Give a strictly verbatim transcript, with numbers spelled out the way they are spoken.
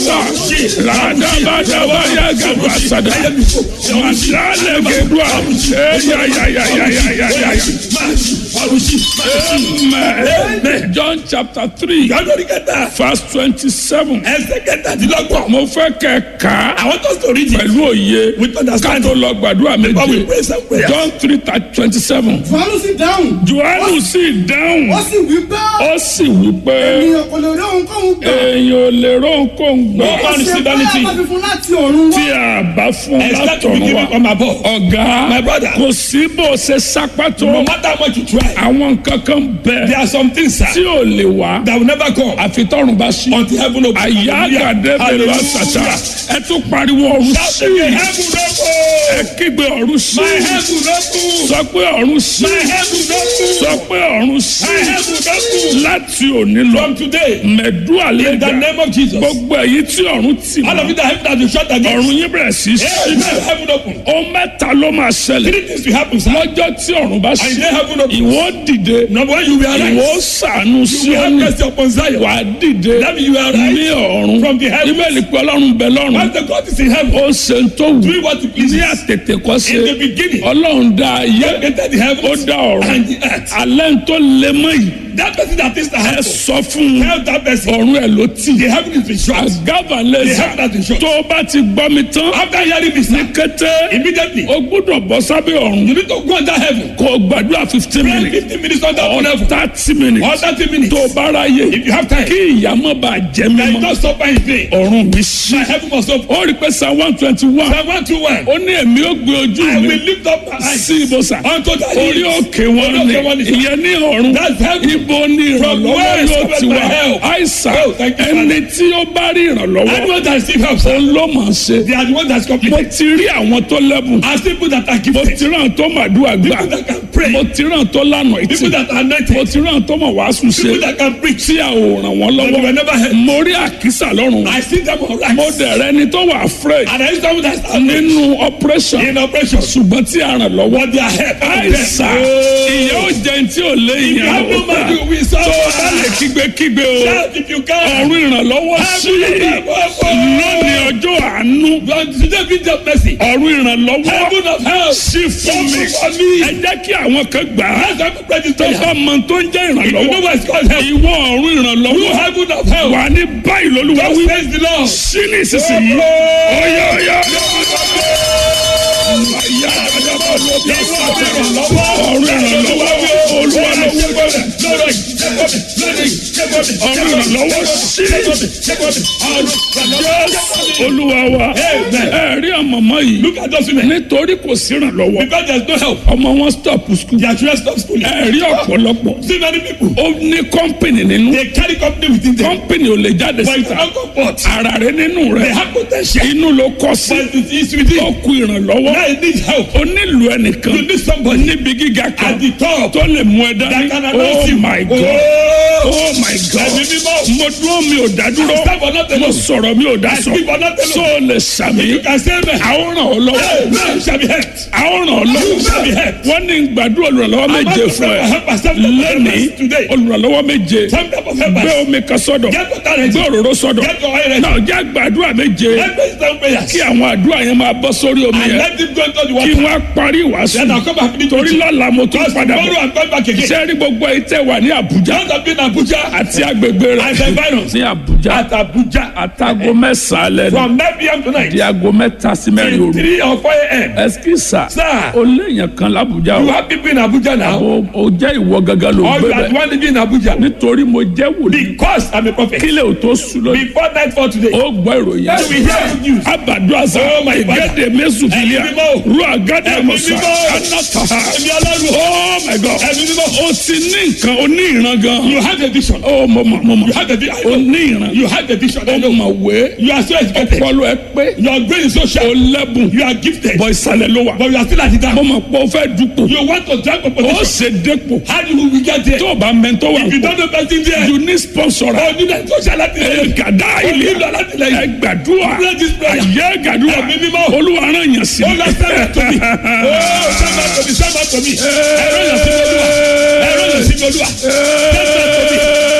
Radabadabaya Gabasada. Mandale Gedua. Ya ya ya ya ya ya ya. Amen. John chapter three verse twenty-seven. Mo fẹ́ kẹ́ ká. I want us to read it pẹ̀lú òye. with understanding. Ká tó lọ gbàdúrà méje. John three twenty-seven. Jòhánù sì dáhùn. Jòhánù sì dáhùn. Ó sì wí pé. Ó sì wí pé. Ènìyàn kò lè rí ohunkóhun gbà. Èèyàn ò lè rí ohunkóhun gbà. Ẹ̀ṣẹ̀ bá a bá fi fún láti ọ̀run wá. Tí a bá fún látọ̀run wá. Ọ̀gá My brother. kò sí bó ṣe sápá tó. No matter how much you try, Àwọn nǹkan kan there bẹ̀ are some things, sir, tí ò lè wá. that will never come Àfi tọ́run bá ṣí. until heaven opens. Àyà àgàdé bẹ̀rẹ̀ àṣàṣà. Ẹ tún pariwo ọ̀run Shout sí. again, heaven Ẹ open. kígbe ọ̀run sí. My heaven open. Sọ pé ọ̀run sí. My heaven open. Sọ pé ọ̀run sí. My heaven open. Láti òní lọ. From today, Mẹ̀dú in the àlejò. name of Jesus, Gbogbo èyí tí ọ̀run tì all of mọ́. you that have that you shut again. Ọ̀run yín bẹ̀rẹ̀ sí í Hey, ṣí. heaven open. Ó mẹ́ta ló máa ṣẹlẹ̀. Three things will happen, sir. Lọ́jọ́ tí ọ̀run bá And ṣí. then heaven open. Ìwọ dìde. Number one, you will Ìwọ arise. ṣàánú sí You will have ọ̀run. mercy upon Zion. Wà á dìde. That means you will arise Ní ọ̀run. from the heavens. Bíbélì pé Ọlọ́run bẹ lọ́run. As the God is in heaven, Ó ṣe ń tó wù. do what you please. Ní àtètè kọ́ ṣe. In the beginning, Ọlọ́run dá He ayé. created the Ó heavens dá ọ̀run. and the earth. Alẹ́ ń tó lé mọ́ yìí. That person that is the Ẹ heaven, sọ fún un. tell that person, Ọ̀run ẹ̀ ló tì. the heaven is in short. Àgàbà The lẹ́sà. heaven has been short. Tó o bá ti gbọ́ mi tán. After hearing this, Ní kété. immediately, O gbúdọ̀ bọ́ sábẹ́ ọ̀run. you need to go under heaven. Kó o gbàdúrà fifteen Pray minutes. fifteen minutes under Or heaven. thirty minutes. Or thirty minutes. Tó o bá ráyè. If you have time, Kí ìyà má bàa jẹ then mímọ́. don't suffer in vain. Ọ̀run mi ṣí. My heaven must open. Ó rí pé Psalm one twenty one. Psalm one two one. Ó ní èmi ó gbé ojú I mi will lift up my eyes sí ibùsà. unto the Orí hills. òkè wọn Orí òkè wọn ni. ni. Ìyẹn ní ọ̀run. That's heaven. Ibo ni From ìrànlọ́wọ́ where is yóò coming ti my wá. help? Àìsàn Oh, thank you, ẹni tí ó bá rí ìrànlọ́wọ́. Anyone that receive help, sir, Òun ló mọ̀ ṣe. they are the ones that's Mo completed. ti rí àwọn tó lẹ́bùn. As people that are Mo gifted, ti rán tó màdúrà gbà. people that can pray, Mo ti rán tó lànà people ìtì. that are Mo anointed, ti rán tó mọ̀ wàásù ṣe. people that can preach, Tí a ò ràn wọ́n but they were lọ́wọ́. never helped. Mo rí àkísà lọ́rùn. I see them all right. Mo dẹ̀rẹ́ ni tó wà afraid. And I see someone that's Nínú operation. in operation. Ṣùgbọ́n tí a ràn lọ́wọ́. But they are helped. Àìsàn ìyá ò jẹun tí ò lé If you ìyẹn have no money, o. we Tó o bá suffer. lè kígbe-kígbe o. Shout if you can. Ọ̀run ìrànlọ́wọ́ sí. Lónìí ọjọ́ àánú. Today be the mercy. Ọ̀run ìrànlọ́wọ́ Heaven of help. sí fún mi. Open for me. Ẹ jẹ́ kí àwọn kan gbà á. Let's have a prayer this Tó prayer. bá mọ tó ń jẹ́ If you know ìrànlọ́wọ́. what it's called help, Ìwọ ọ̀run you ìrànlọ́wọ́. heaven of help. Wà ní báyìí lólúwa Just wí. praise the Lord. Sí ní ìsinsìnyí. Ọ̀yá ọ̀yá. Ọ̀run ìrànlọ́wọ́. Olúwa ló wí bẹ́ẹ̀. Ọ̀run ìrànlọ́wọ́ sí. Olúwa wa. Ẹ rí àmọ̀mọ́ yìí. Look at those women. Nítorí kò sí ìrànlọ́wọ́. Because there's no help. Ọmọ wọn stop school. Their children stop schooling. Ẹ rí ọ̀pọ̀lọpọ̀. See many people. Ó ní kọ́ńpìnì nínú. They carry company within them. Kọ́ńpìnì ò lè jáde But it's síta. not comfort. Ara rẹ nínú They rẹ. have potential. Inú ló kọ sí. But it is within. Ó kú ìrànlọ́wọ́. Now it needs help. Ó nílò ẹnìkan. You need somebody Níbi gíga kan. at the top Tó lè mú ẹ that dání. can announce Oh you. my God. Oh, Oh my God. Ẹ̀mí mímọ́. Mo dúró mi ò dá dúró. I stand for nothing. Mo sọ̀rọ̀ mi ò dá I sọ. speak for nothing. So lè sàmì. You can say amen. Àwọn ràn ọ́ Hey, lọ́wọ́. man, you shall be helped. Àwọn ràn ọ́ You shall be lọ́wọ́. helped. Wọ́n ní gbàdúrà olùrànlọ́wọ́ I'm about méje to fún pray for ẹ. helpers. Some type of Lẹ́nìí helpers today. olùrànlọ́wọ́ méje. Some type of Gbé helpers. omi kan sọ́dọ̀. Get water ready. Gbé òróró sọ́dọ̀. Get your oil ready. Náà jẹ́ gbàdúrà méje. Let me stand prayers. Kí àwọn àdúrà yẹn máa bọ́ sórí omi And yẹn. let him go into the Kí water. wọ́n á parí ìwàásù. Then I'll come back with Torí you. lọ́la mo tún Because padà tomorrow bọ̀. I'm going back again. Ṣé rí gbogbo ìtẹ́ wà ní Àbújá Just have been Abuja àti agbègbè rẹ̀? and the environs. Ní Àbújá. At Abuja. Àtàgò mẹ́sàn-án lẹ́nu. From nine p.m. tonight. Di aago mẹ́ta sí mẹ́rin Till òru. three or four a.m. Ẹsikísà. Sir. O léèyàn kan l'Àbújá You o. have people in Abuja now. O o jẹ́ ìwọ gangan ló Or gbé you are the bẹ̀. one living in Abuja. Nítorí mo jẹ́ wòlíì. Because I'm a prophet. Kílẹ̀ ò tó sùn lónìí. Before nightfall today. Ó gbọ́ ìròyìn. Then we hear good news. Abàdó àṣà. Oh my God. Gẹ́gẹ́ mẹ́sùn fìlíà. Ẹ̀mí mímọ́. Ru àgádé Ẹ̀mí mọ̀sá. mímọ́. Anáta. Ẹ̀mí Ọlọ́run. Oh my God. Ẹ̀mí mímọ́. O ti ní nǹkan, o ní ìran gan. You have a vision. Ó mo mọ̀ mo mọ̀. You have a vision. O ní ìran. You have a vision. I O know. mọ̀ wé. You are so educated. Ọpọlọ ẹ pé. Your brain is so O sharp. lẹ́bùn. You are gifted. Bọ̀ ìsàlẹ̀ ló wà. But you are still at the Mo down. mọ̀ pé o fẹ́ dupò. You want to drag a Ó position. ṣe dépò. How do we get there? Tó o bá mẹ́ntọ́ wà If you pọ̀. don't know person there. You need sponsor. Oh, you need to shall Ẹ gàdá ilé. Ẹ gbàdúrà. Pray this prayer. Ayé gàdúrà. Ẹ̀mí mímọ́. Olúwa rán yàn sí. Oh, Lord, send that to me. Oh, send that to me. Send that to me. Ẹ̀rọ yàn sí mi olúwa. Ẹ̀rọ yàn sí mi olúwa. Send that to me.